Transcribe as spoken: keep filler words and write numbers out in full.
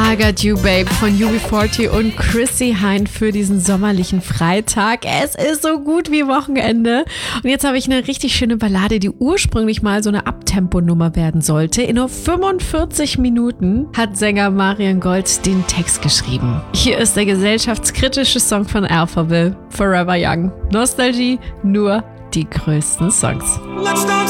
I Got You Babe von U B vierzig und Chrissy Hynde für diesen sommerlichen Freitag. Es ist so gut wie Wochenende. Und jetzt habe ich eine richtig schöne Ballade, die ursprünglich mal so eine Abtempo-Nummer werden sollte. In nur fünfundvierzig Minuten hat Sänger Marian Gold den Text geschrieben. Hier ist der gesellschaftskritische Song von Alphaville, Forever Young. Nostalgie, nur die größten Songs. Let's dance.